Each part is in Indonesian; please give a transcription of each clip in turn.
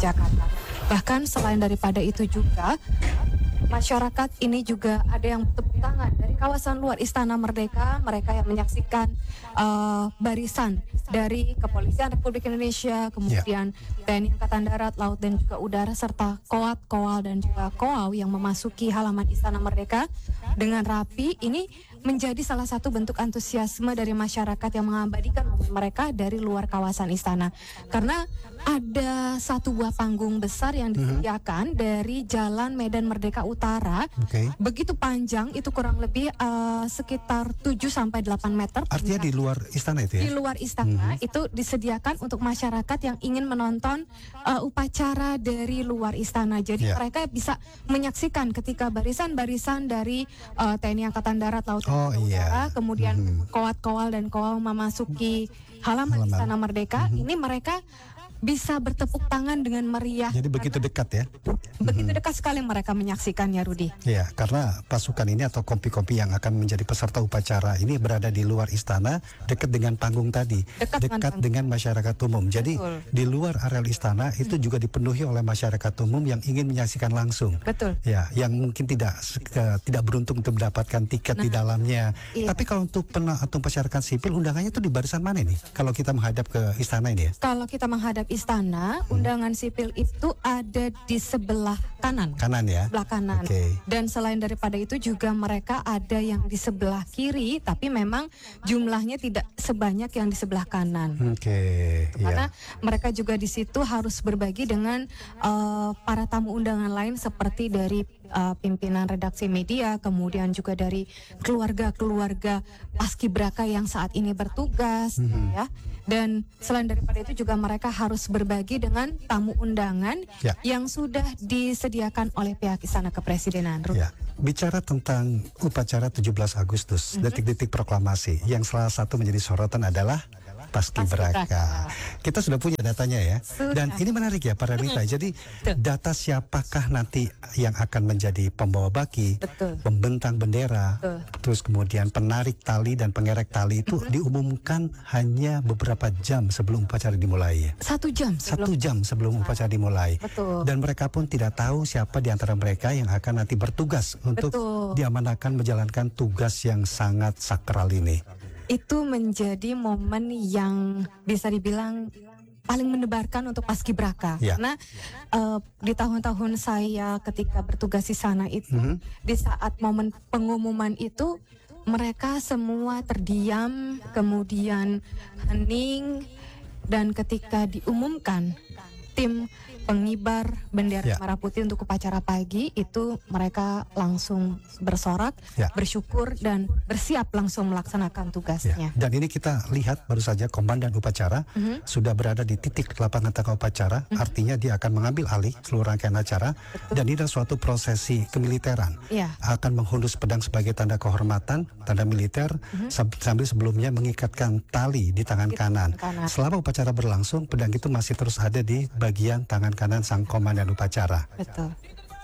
Jakarta. Bahkan selain daripada itu juga, masyarakat ini juga ada yang bertepuk tangan dari kawasan luar Istana Merdeka, mereka yang menyaksikan barisan dari Kepolisian Republik Indonesia, kemudian TNI Angkatan Darat, Laut dan juga Udara, serta Koat, Koal dan juga Koau yang memasuki halaman Istana Merdeka dengan rapi. Ini menjadi salah satu bentuk antusiasme dari masyarakat yang mengabadikan momen mereka dari luar kawasan istana. Karena ada satu buah panggung besar yang disediakan dari Jalan Medan Merdeka Utara. Begitu panjang, itu kurang lebih sekitar 7-8 meter. Artinya di luar istana itu ya? Di luar istana itu disediakan untuk masyarakat yang ingin menonton upacara dari luar istana. Jadi mereka bisa menyaksikan ketika barisan-barisan dari TNI Angkatan Darat, Laut dan Udara, kemudian Koat, Koal dan Koau memasuki halaman Istana Merdeka. Ini mereka bisa bertepuk tangan dengan meriah. Jadi begitu dekat ya? Begitu dekat sekali mereka menyaksikannya, Rudi. Ya, karena pasukan ini atau kompi-kompi yang akan menjadi peserta upacara ini berada di luar istana, dekat dengan panggung tadi, dekat dengan masyarakat umum. Jadi di luar areal istana itu juga dipenuhi oleh masyarakat umum yang ingin menyaksikan langsung. Betul. Ya, yang mungkin tidak beruntung untuk mendapatkan tiket di dalamnya. Tapi kalau untuk masyarakat sipil, undangannya itu di barisan mana nih? Kalau kita menghadap ke istana ini ya? Kalau kita menghadap istana, undangan sipil itu ada di sebelah kanan. Kanan ya? Sebelah kanan. Dan selain daripada itu juga mereka ada yang di sebelah kiri, tapi memang jumlahnya tidak sebanyak yang di sebelah kanan. Karena mereka juga di situ harus berbagi dengan para tamu undangan lain seperti dari pimpinan redaksi media, kemudian juga dari keluarga-keluarga paskibraka yang saat ini bertugas, ya. Dan selain daripada itu juga mereka harus berbagi dengan tamu undangan yang sudah disediakan oleh pihak Istana Kepresidenan. Bicara tentang upacara 17 Agustus, detik-detik proklamasi, yang salah satu menjadi sorotan adalah Paskibraka. Kita sudah punya datanya ya. Dan ini menarik ya para Rita. Jadi data siapakah nanti yang akan menjadi pembawa baki, pembentang bendera, terus kemudian penarik tali dan pengerek tali itu diumumkan hanya beberapa jam sebelum upacara dimulai. 1 jam sebelum. 1 jam sebelum upacara dimulai. Dan mereka pun tidak tahu siapa di antara mereka yang akan nanti bertugas untuk diamanahkan menjalankan tugas yang sangat sakral ini. Itu menjadi momen yang bisa dibilang paling mendebarkan untuk Paskibraka. Karena di tahun-tahun saya ketika bertugas di sana itu, di saat momen pengumuman itu, mereka semua terdiam, kemudian hening, dan ketika diumumkan tim pengibar bendera merah putih untuk upacara pagi itu, mereka langsung bersorak, bersyukur dan bersiap langsung melaksanakan tugasnya. Dan ini kita lihat baru saja komandan upacara sudah berada di titik lapangan tengah upacara, artinya dia akan mengambil alih seluruh rangkaian acara. Dan ini adalah suatu prosesi kemiliteran, akan menghunus pedang sebagai tanda kehormatan, tanda militer, sambil sebelumnya mengikatkan tali di tangan kanan. Selama upacara berlangsung, pedang itu masih terus ada di bagian tangan kanan sang komandan upacara. Betul.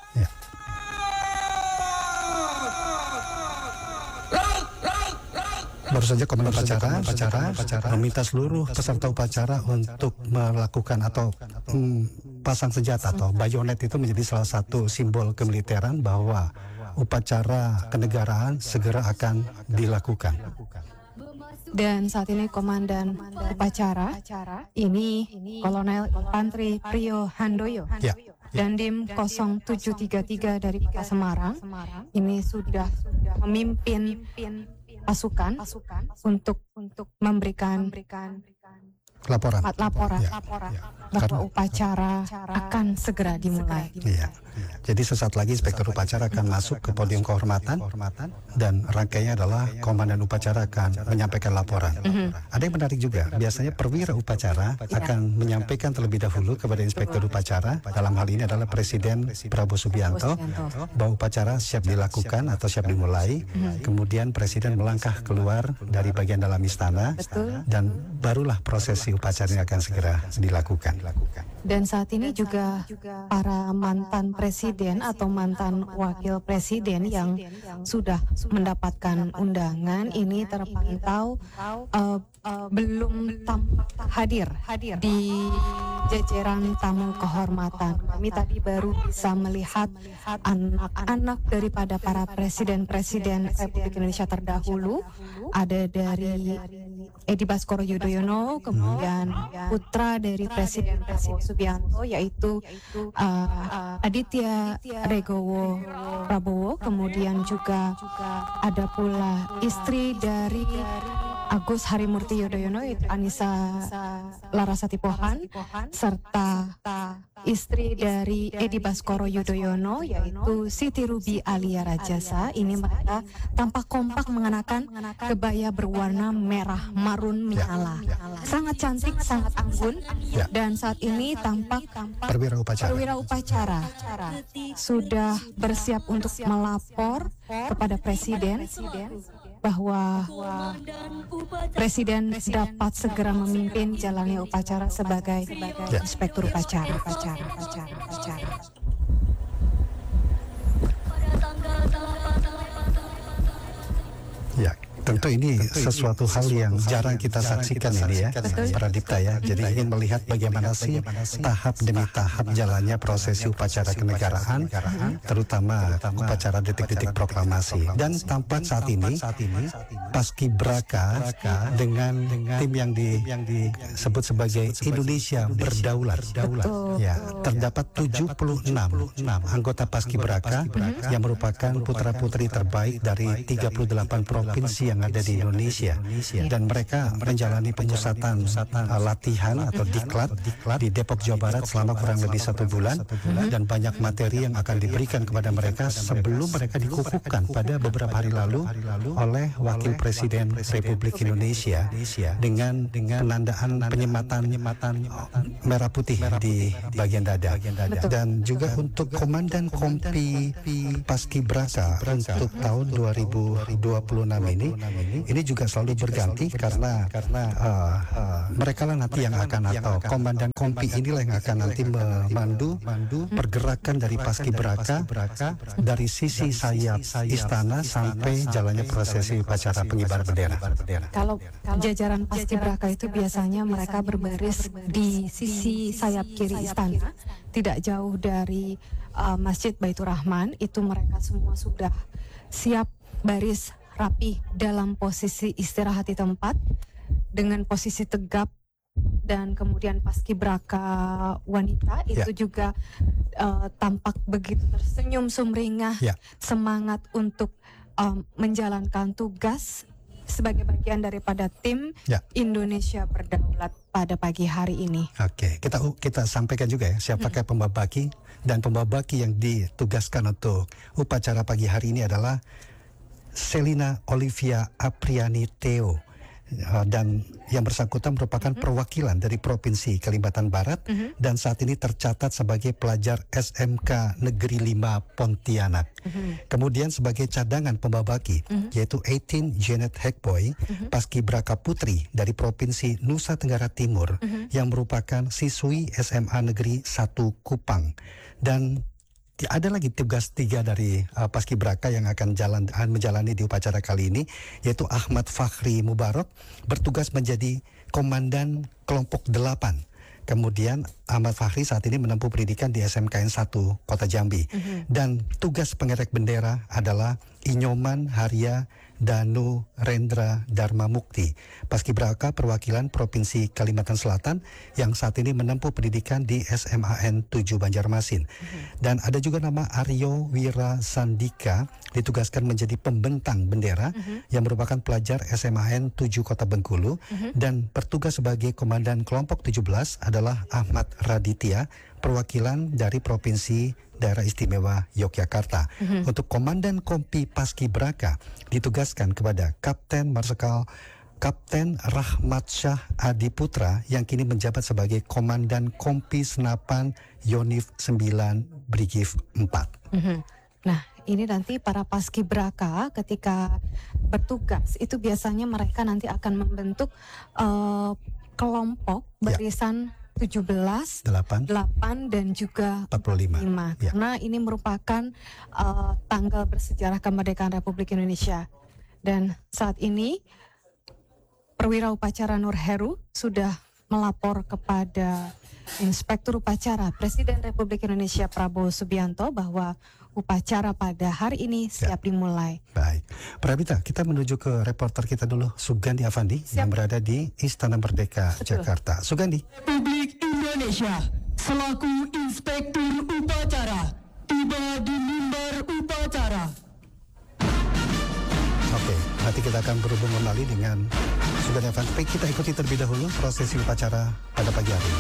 Baru saja komandan upacara meminta seluruh peserta upacara untuk melakukan atau pasang senjata atau bayonet. Itu menjadi salah satu simbol kemiliteran bahwa upacara kenegaraan segera akan dilakukan. Dan saat ini komandan upacara ini Kolonel Infantri Priyo Handoyo, Dandim 0733 dari Kota Semarang. Ini sudah memimpin pasukan untuk memberikan laporan bahwa upacara akan segera dimulai. Jadi sesaat lagi inspektur upacara akan masuk ke podium kehormatan dan rangkaiannya adalah komandan upacara akan menyampaikan laporan. Ada yang menarik juga, biasanya perwira upacara akan menyampaikan terlebih dahulu kepada inspektur upacara, dalam hal ini adalah Presiden Prabowo Subianto, bahwa upacara siap dilakukan atau siap dimulai. Kemudian Presiden melangkah keluar dari bagian dalam istana dan barulah prosesi prosesi upacara yang akan segera dilakukan. Dan saat ini juga para mantan presiden atau mantan wakil presiden yang sudah mendapatkan undangan ini terpantau belum tampak hadir di jajaran tamu kehormatan. Kami tadi baru bisa melihat anak-anak daripada para presiden-presiden Republik Indonesia terdahulu. Ada dari Edi Baskoro Yudhoyono, kemudian putra dari Presiden Prabowo Subianto yaitu Aditya Regowo Prabowo, kemudian juga ada pula istri dari Agus Harimurti Yudhoyono yaitu Anissa Larasati Pohan, serta istri dari Edi Baskoro Yudhoyono yaitu Siti Rubi Alia Rajasa. Ini mereka tampak kompak mengenakan kebaya berwarna merah marun menyala. Sangat cantik, sangat anggun, dan saat ini tampak perwira upacara sudah bersiap untuk melapor kepada presiden bahwa presiden dapat segera memimpin jalannya upacara sebagai inspektur upacara. Ya, tentu ini sesuatu hal yang jarang kita saksikan ini ya, Pradipta ya. Jadi ingin melihat bagaimana sih tahap demi tahap jalannya prosesi upacara kenegaraan, terutama upacara detik-detik proklamasi. Dan tampak saat ini Paskibraka dengan tim yang disebut sebagai Indonesia Berdaulat. Ya, terdapat 76 anggota Paskibraka yang merupakan putra-putri terbaik dari 38 provinsi yang ada di Indonesia, dan mereka menjalani pemusatan latihan atau diklat di Depok, Jawa Barat selama kurang lebih 1 bulan, dan banyak materi yang akan diberikan kepada mereka sebelum mereka dikukuhkan pada beberapa hari lalu oleh Wakil Presiden Republik Indonesia dengan penandaan penyematan merah putih di bagian dada. Dan juga untuk Komandan Kompi Paskibraka untuk tahun 2026 ini juga selalu berganti karena mereka lah nanti yang akan, atau Komandan Kompi inilah yang akan nanti memandu pergerakan dari Paskibraka dari sisi sayap istana sampai jalannya prosesi upacara pengibaran bendera. Kalau jajaran Paskibraka itu biasanya mereka berbaris di sisi sayap kiri istana, tidak jauh dari Masjid Baitur Rahman. Itu mereka semua sudah siap baris rapi dalam posisi istirahat di tempat dengan posisi tegap, dan kemudian Paskibraka wanita itu juga tampak begitu tersenyum sumringah, semangat untuk menjalankan tugas sebagai bagian daripada tim Indonesia Berdaulat pada pagi hari ini. Oke, kita sampaikan juga ya siapakah pembabaki, dan pembabaki yang ditugaskan untuk upacara pagi hari ini adalah Selina Olivia Apriani Theo, dan yang bersangkutan merupakan perwakilan dari Provinsi Kalimantan Barat dan saat ini tercatat sebagai pelajar SMK Negeri 5 Pontianak. Kemudian sebagai cadangan pembabaki yaitu 18 Janet Hekboy, Paskibraka Putri dari Provinsi Nusa Tenggara Timur yang merupakan siswi SMA Negeri 1 Kupang. Dan ada lagi tugas 3 dari Paskibraka yang akan menjalani di upacara kali ini, yaitu Ahmad Fakhri Mubarok bertugas menjadi Komandan Kelompok 8. Kemudian Ahmad Fakhri saat ini menempuh pendidikan di SMKN 1 Kota Jambi. Dan tugas pengerek bendera adalah Inyoman Haria Danu Rendra Dharma Mukti, Paskibraka perwakilan Provinsi Kalimantan Selatan yang saat ini menempuh pendidikan di SMAN 7 Banjarmasin. Dan ada juga nama Aryo Wira Sandika ditugaskan menjadi pembentang bendera yang merupakan pelajar SMAN 7 Kota Bengkulu, dan bertugas sebagai Komandan Kelompok 17 adalah Ahmad Raditya, perwakilan dari Provinsi Daerah Istimewa Yogyakarta. Untuk Komandan Kompi Paskibraka ditugaskan kepada Kapten Marsikal Kapten Rahmat Syah Adi Putra yang kini menjabat sebagai Komandan Kompi Senapan Yonif 9 Brigif 4. Nah, ini nanti para Paskibraka ketika bertugas itu biasanya mereka nanti akan membentuk kelompok barisan 17, 8 dan juga 45. Ya. Karena ini merupakan tanggal bersejarah kemerdekaan Republik Indonesia. Dan saat ini Perwira Upacara Nur Heru sudah melapor kepada Inspektur Upacara Presiden Republik Indonesia Prabowo Subianto bahwa upacara pada hari ini siap dimulai. Baik, Prabita, kita menuju ke reporter kita dulu, Sugandi Avandi, yang berada di Istana Merdeka, Jakarta. Sugandi. Republik Indonesia selaku Inspektur Upacara tiba di mimbar upacara. Oke, nanti kita akan berhubung kembali dengan Sugandi Avandi. Kita ikuti terlebih dahulu prosesi upacara pada pagi hari ini.